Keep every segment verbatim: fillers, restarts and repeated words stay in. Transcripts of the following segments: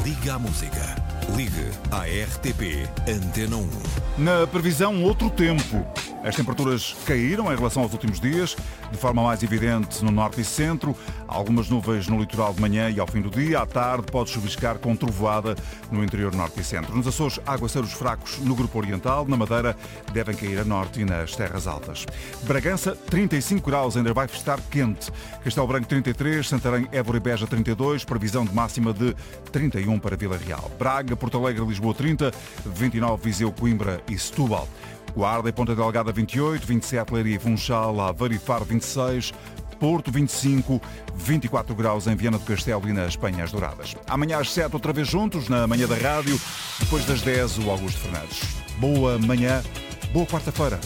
Liga à música. Ligue à R T P Antena um. Na previsão, outro tempo. As temperaturas caíram em relação aos últimos dias, de forma mais evidente no norte e centro. Há algumas nuvens no litoral de manhã e ao fim do dia. À tarde pode chuviscar com trovoada no interior norte e centro. Nos Açores, aguaceiros fracos no grupo oriental. Na Madeira, devem cair a norte e nas terras altas. Bragança, trinta e cinco graus, ainda vai estar quente. Castelo Branco, trinta e três. Santarém, Évora e Beja, trinta e dois. Previsão de máxima de trinta e um para Vila Real. Braga, Porto Alegre, Lisboa, trinta. vinte e nove, Viseu, Coimbra e Setúbal. Guarda e Ponta Delgada, vinte e oito, vinte e sete, Leiria e Funchal, Aveiro e Faro, vinte e seis, Porto, vinte e cinco, vinte e quatro graus em Viana do Castelo e nas Penhas Douradas. Amanhã às sete, outra vez juntos, na manhã da rádio, depois das dez, o Augusto Fernandes. Boa manhã, boa quarta-feira.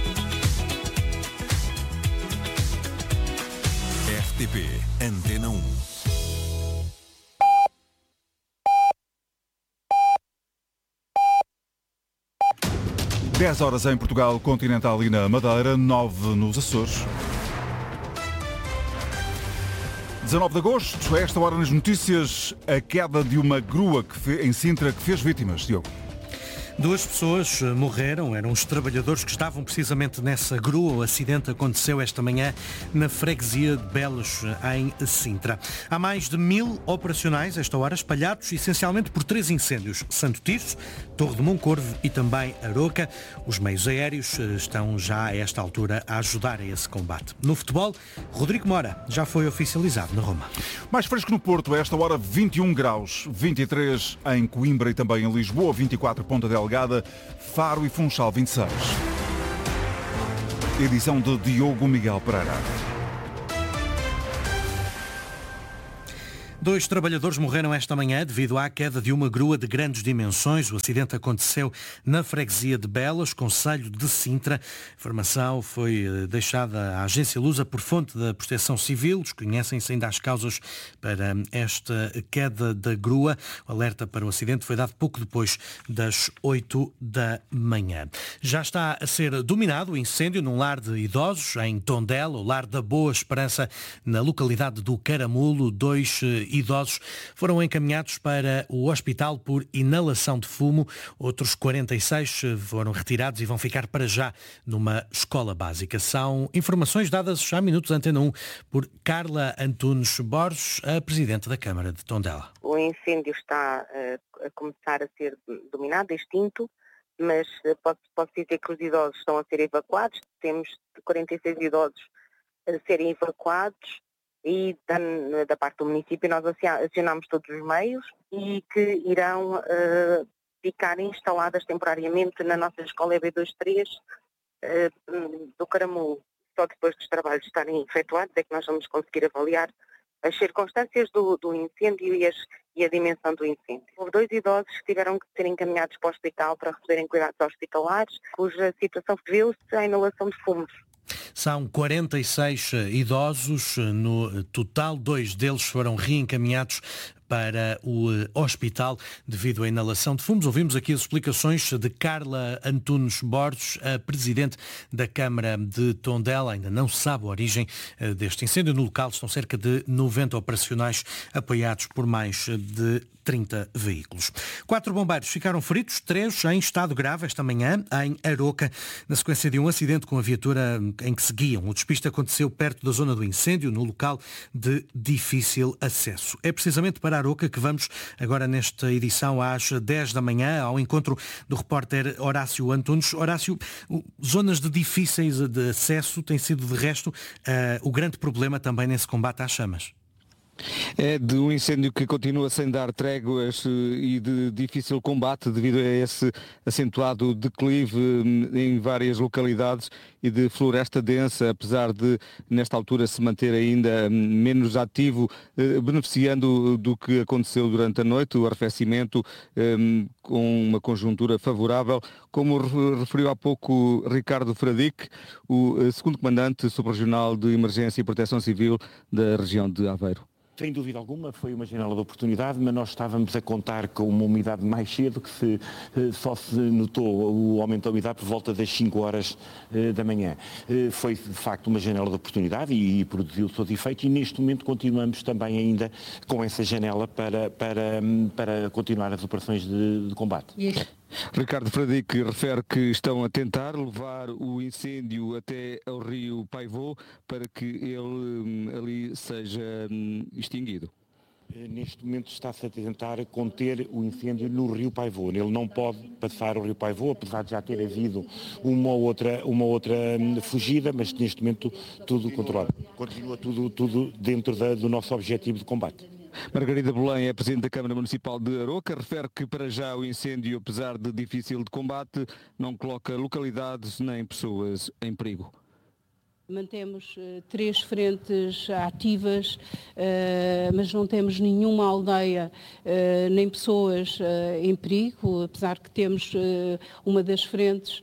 R T P Antena um. dez horas em Portugal continental e na Madeira, nove nos Açores. dezanove de agosto, a esta hora nas notícias, a queda de uma grua que fez, em Sintra que fez vítimas. Diogo. Duas pessoas morreram, eram os trabalhadores que estavam precisamente nessa grua. O acidente aconteceu esta manhã na freguesia de Belos, em Sintra. Há mais de mil operacionais, esta hora, espalhados essencialmente por três incêndios: Santo Tirso, Torre de Moncorvo e também Aroca. Os meios aéreos estão já a esta altura a ajudar a esse combate. No futebol, Rodrigo Mora já foi oficializado na Roma. Mais fresco no Porto, a esta hora vinte e um graus, vinte e três em Coimbra e também em Lisboa, vinte e quatro Ponta Delgada, Faro e Funchal, vinte e seis. Edição de Diogo Miguel Pereira. Dois trabalhadores morreram esta manhã devido à queda de uma grua de grandes dimensões. O acidente aconteceu na freguesia de Belas, concelho de Sintra. A informação foi deixada à agência Lusa por fonte da Proteção Civil. Desconhecem-se ainda as causas para esta queda da grua. O alerta para o acidente foi dado pouco depois das oito da manhã. Já está a ser dominado o incêndio num lar de idosos em Tondela, o lar da Boa Esperança, na localidade do Caramulo. Dois idosos foram encaminhados para o hospital por inalação de fumo. Outros quarenta e seis foram retirados e vão ficar para já numa escola básica. São informações dadas há minutos Antena um por Carla Antunes Borges, a Presidente da Câmara de Tondela. O incêndio está uh, a começar a ser dominado, extinto, mas uh, posso, posso dizer que os idosos estão a ser evacuados. Temos quarenta e seis idosos a serem evacuados. E da, da parte do município nós acionamos todos os meios e que irão uh, ficar instaladas temporariamente na nossa escola E B vinte e três uh, do Caramulo. Só depois dos trabalhos estarem efetuados é que nós vamos conseguir avaliar as circunstâncias do, do incêndio e, as, e a dimensão do incêndio. Houve dois idosos que tiveram que ser encaminhados para o hospital para receberem cuidados hospitalares, cuja situação viu-se à inalação de fumos. São quarenta e seis idosos, no total dois deles foram reencaminhados para o hospital devido à inalação de fumos. Ouvimos aqui as explicações de Carla Antunes Borges, a Presidente da Câmara de Tondela. Ainda não se sabe a origem deste incêndio. No local estão cerca de noventa operacionais apoiados por mais de trinta veículos. Quatro bombeiros ficaram feridos, três em estado grave esta manhã em Aroca, na sequência de um acidente com a viatura em que seguiam. O despiste aconteceu perto da zona do incêndio, no local de difícil acesso. É precisamente para Aroca que vamos agora nesta edição às dez da manhã, ao encontro do repórter Horácio Antunes. Horácio, zonas de difíceis de acesso têm sido, de resto, uh, o grande problema também nesse combate às chamas. É de um incêndio que continua sem dar tréguas e de difícil combate devido a esse acentuado declive em várias localidades e de floresta densa, apesar de nesta altura se manter ainda menos ativo, beneficiando do que aconteceu durante a noite, o arrefecimento com uma conjuntura favorável, como referiu há pouco Ricardo Fradique, o segundo comandante subregional de Emergência e Proteção Civil da região de Aveiro. Sem dúvida alguma, foi uma janela de oportunidade, mas nós estávamos a contar com uma umidade mais cedo, que se, só se notou o aumento da umidade por volta das cinco horas da manhã. Foi, de facto, uma janela de oportunidade e, e produziu seus efeitos, e neste momento continuamos também ainda com essa janela para, para, para continuar as operações de, de combate. Ricardo Fradique refere que estão a tentar levar o incêndio até ao rio Paivô para que ele ali seja extinguido. Neste momento está-se a tentar conter o incêndio no rio Paivô. Ele não pode passar o rio Paivô, apesar de já ter havido uma ou outra, uma outra fugida, mas neste momento tudo controlado. Continua tudo, tudo dentro da, do nosso objetivo de combate. Margarida Belém é Presidente da Câmara Municipal de Aroca, refere que para já o incêndio, apesar de difícil de combate, não coloca localidades nem pessoas em perigo. Mantemos uh, três frentes ativas, uh, mas não temos nenhuma aldeia uh, nem pessoas uh, em perigo, apesar que temos uh, uma das frentes,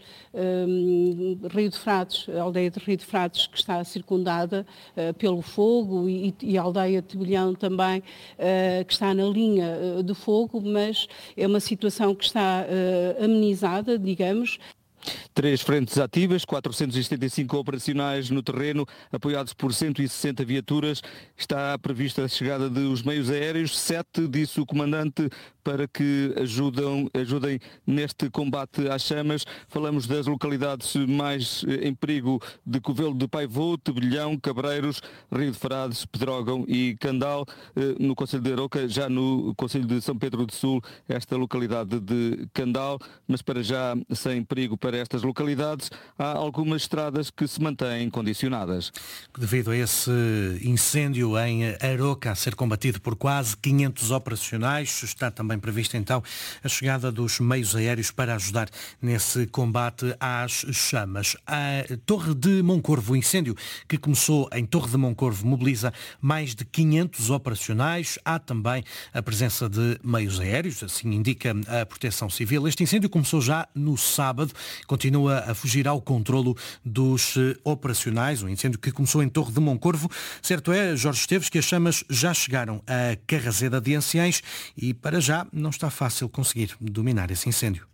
um, Rio de Frades, a aldeia de Rio de Frades, que está circundada uh, pelo fogo, e, e a aldeia de Tebilhão também, uh, que está na linha uh, do fogo, mas é uma situação que está uh, amenizada, digamos. Três frentes ativas, quatrocentos e setenta e cinco operacionais no terreno, apoiados por cento e sessenta viaturas. Está prevista a chegada dos meios aéreos, sete, disse o comandante, para que ajudam, ajudem neste combate às chamas. Falamos das localidades mais em perigo de Covelo de Paivô, Tebilhão, Cabreiros, Rio de Frades, Pedrógão e Candal, no concelho de Aroca, já no concelho de São Pedro do Sul, esta localidade de Candal, mas para já sem perigo para estas localidades. Há algumas estradas que se mantêm condicionadas. Devido a esse incêndio em Aroca, a ser combatido por quase quinhentos operacionais, está também prevista então a chegada dos meios aéreos para ajudar nesse combate às chamas. A Torre de Moncorvo, o incêndio que começou em Torre de Moncorvo, mobiliza mais de quinhentos operacionais. Há também a presença de meios aéreos, assim indica a Proteção Civil. Este incêndio começou já no sábado, continua a fugir ao controlo dos operacionais, um incêndio que começou em Torre de Moncorvo. Certo é, Jorge Esteves, que as chamas já chegaram a Carraseda de Anciães e para já não está fácil conseguir dominar esse incêndio.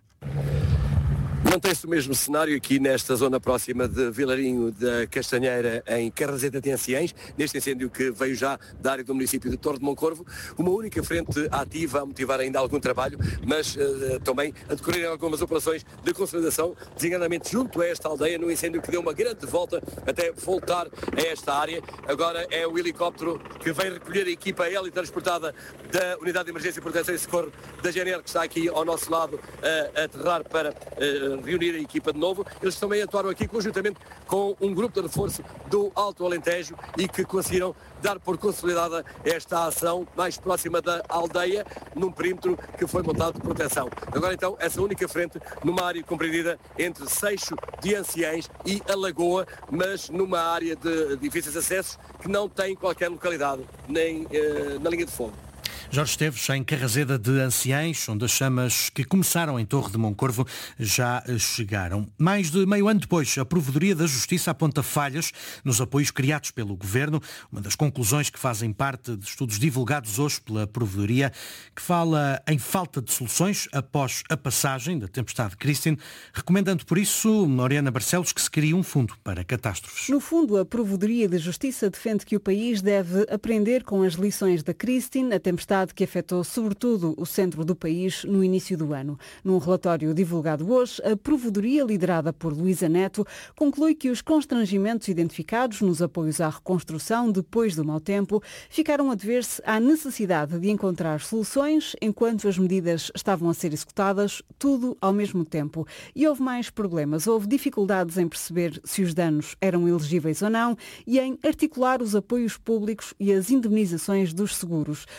Mantém-se o mesmo cenário aqui nesta zona próxima de Vilarinho da Castanheira, em Carraseda de Anciães, neste incêndio que veio já da área do município de Torre de Moncorvo. Uma única frente ativa a motivar ainda algum trabalho, mas uh, também a decorrerem algumas operações de consolidação, designadamente junto a esta aldeia, no incêndio que deu uma grande volta até voltar a esta área. Agora é o helicóptero que vem recolher a equipa aérea transportada da Unidade de Emergência, Proteção e Socorro da G N R, que está aqui ao nosso lado a, a aterrar para uh, reunir a equipa de novo. Eles também atuaram aqui conjuntamente com um grupo de reforço do Alto Alentejo e que conseguiram dar por consolidada esta ação mais próxima da aldeia, num perímetro que foi montado de proteção. Agora então, essa única frente numa área compreendida entre Seixo de Anciães e a Lagoa, mas numa área de difíceis acessos que não tem qualquer localidade, nem eh, na linha de fogo. Jorge Esteves, em Carraseda de Anciães, onde as chamas que começaram em Torre de Moncorvo já chegaram. Mais de meio ano depois, a Provedoria da Justiça aponta falhas nos apoios criados pelo Governo. Uma das conclusões que fazem parte de estudos divulgados hoje pela Provedoria, que fala em falta de soluções após a passagem da tempestade Christine, recomendando por isso, Mariana Barcelos, que se crie um fundo para catástrofes. No fundo, a Provedoria da Justiça defende que o país deve aprender com as lições da Christine, a tempestade que afetou sobretudo o centro do país no início do ano. Num relatório divulgado hoje, a Provedoria, liderada por Luísa Neto, conclui que os constrangimentos identificados nos apoios à reconstrução depois do mau tempo ficaram a dever-se à necessidade de encontrar soluções enquanto as medidas estavam a ser executadas, tudo ao mesmo tempo. E houve mais problemas. Houve dificuldades em perceber se os danos eram elegíveis ou não e em articular os apoios públicos e as indemnizações dos seguros. Tudo isso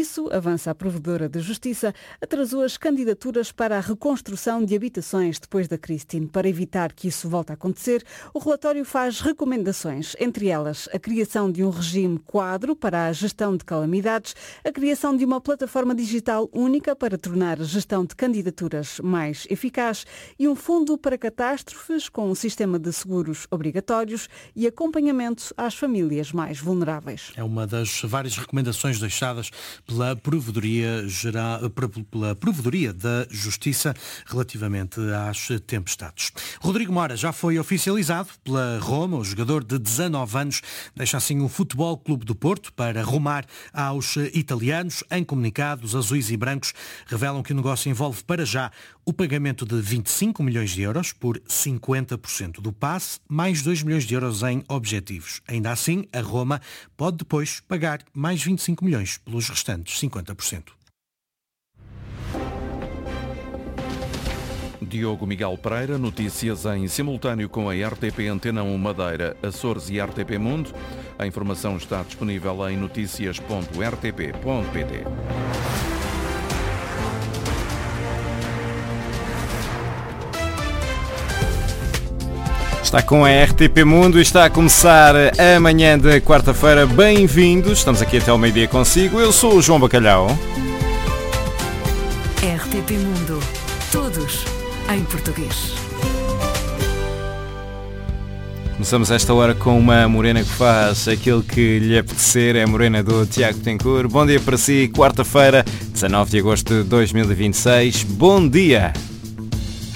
isso, avança a Provedora de Justiça, atrasou as candidaturas para a reconstrução de habitações depois da Christine. Para evitar que isso volte a acontecer, o relatório faz recomendações, entre elas a criação de um regime quadro para a gestão de calamidades, a criação de uma plataforma digital única para tornar a gestão de candidaturas mais eficaz e um fundo para catástrofes com um sistema de seguros obrigatórios e acompanhamento às famílias mais vulneráveis. É uma das várias recomendações deixadas pela Provedoria, Geral, pela Provedoria da Justiça relativamente às tempestades. Rodrigo Mora já foi oficializado pela Roma, o jogador de dezanove anos, deixa assim o Futebol Clube do Porto para rumar aos italianos. Em comunicado, os azuis e brancos revelam que o negócio envolve para já o pagamento de vinte e cinco milhões de euros por cinquenta por cento do passe, mais dois milhões de euros em objetivos. Ainda assim, a Roma pode depois pagar mais vinte e cinco milhões pelos restantes cinquenta por cento. Diogo Miguel Pereira, notícias em simultâneo com a R T P Antena um Madeira, Açores e R T P Mundo. A informação está disponível em notícias ponto r t p ponto p t. Está com a R T P Mundo e está a começar a manhã de quarta-feira. Bem-vindos, estamos aqui até ao meio-dia consigo. Eu sou o João Bacalhau. R T P Mundo. Todos em português. Começamos esta hora com uma morena que faz aquilo que lhe apetecer. É a morena do Tiago Tencourt. Bom dia para si, quarta-feira, dezanove de agosto de dois mil e vinte e seis. Bom dia!